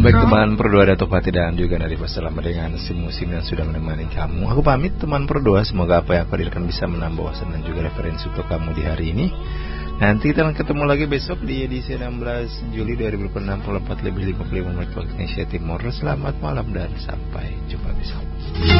Baik teman berdoa Datuk Fatih dan juga Nadi bersama dengan si musim yang sudah menemani kamu. Aku pamit teman berdoa, semoga apa yang aku hadirkan bisa menambah wawasan dan juga referensi untuk kamu di hari ini. Nanti kita akan ketemu lagi besok di edisi 16 Juli 2024 lebih 55 menit waktu Indonesia Timur. Selamat malam dan sampai jumpa besok.